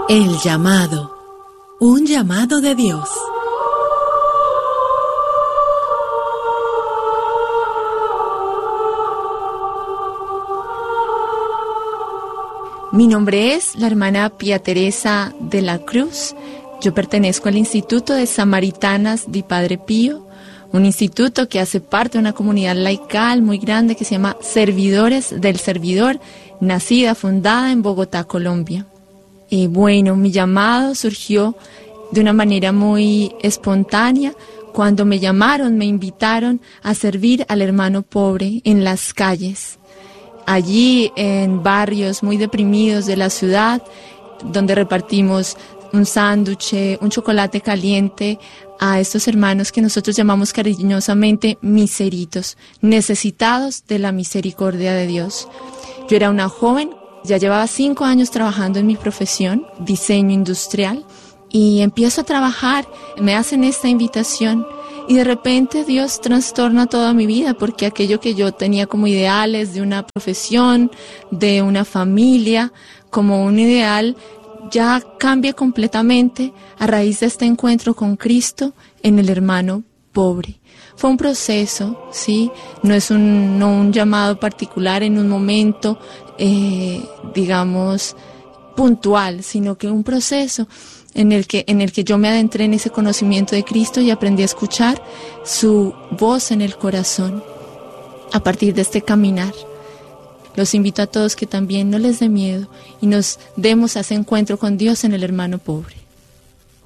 El llamado. Un llamado de Dios. Mi nombre es la hermana Pía Teresa de la Cruz. Yo pertenezco al Instituto de Samaritanas di Padre Pío, un instituto que hace parte de una comunidad laical muy grande que se llama Servidores del Servidor, fundada en Bogotá, Colombia. Y bueno, mi llamado surgió de una manera muy espontánea. Cuando me llamaron, me invitaron a servir al hermano pobre en las calles. Allí en barrios muy deprimidos de la ciudad, donde repartimos un sándwich, un chocolate caliente a estos hermanos que nosotros llamamos cariñosamente miseritos, necesitados de la misericordia de Dios. Yo era una joven, ya llevaba 5 años trabajando en mi profesión, diseño industrial, y empiezo a trabajar, me hacen esta invitación. Y de repente Dios trastorna toda mi vida, porque aquello que yo tenía como ideales de una profesión, de una familia, como un ideal, ya cambia completamente a raíz de este encuentro con Cristo en el hermano pobre. Fue un proceso, ¿sí? No es un llamado particular en un momento, digamos, puntual, sino que un proceso en el que yo me adentré en ese conocimiento de Cristo y aprendí a escuchar su voz en el corazón a partir de este caminar. Los invito a todos que también no les dé miedo y nos demos a ese encuentro con Dios en el hermano pobre.